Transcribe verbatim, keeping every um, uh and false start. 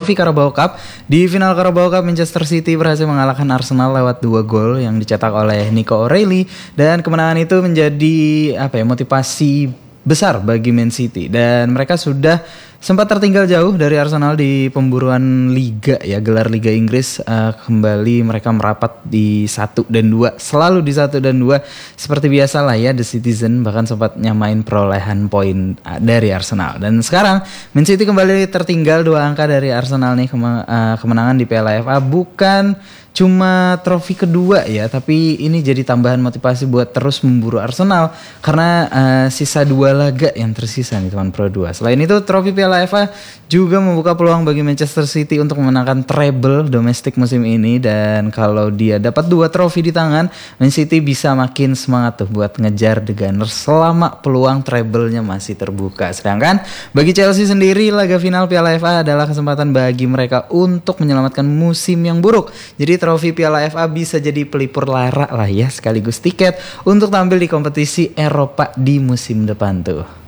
trofi Carabao Cup. Di final Carabao Cup, Manchester City berhasil mengalahkan Arsenal lewat dua gol yang dicetak oleh Nico O'Reilly, dan kemenangan itu menjadi apa ya motivasi besar bagi Man City, dan mereka sudah sempat tertinggal jauh dari Arsenal di pemburuan Liga ya, gelar Liga Inggris. uh, kembali mereka merapat di satu dan dua, selalu di satu dan dua seperti biasa lah ya. The Citizen bahkan sempat nyamain perolehan poin uh, dari Arsenal, dan sekarang Man City kembali tertinggal dua angka dari Arsenal nih. Kema- uh, kemenangan di Piala F A bukan cuma trofi kedua ya, tapi ini jadi tambahan motivasi buat terus memburu Arsenal karena uh, sisa dua laga yang tersisa nih teman Pro dua. Selain itu, trofi Piala F A juga membuka peluang bagi Manchester City untuk memenangkan treble domestik musim ini, dan kalau dia dapat dua trofi di tangan, Man City bisa makin semangat tuh buat ngejar The Gunners selama peluang treble-nya masih terbuka. Sedangkan bagi Chelsea sendiri, laga final Piala F A adalah kesempatan bagi mereka untuk menyelamatkan musim yang buruk. Jadi trofi Piala F A bisa jadi pelipur lara lah ya, sekaligus tiket untuk tampil di kompetisi Eropa di musim depan tuh.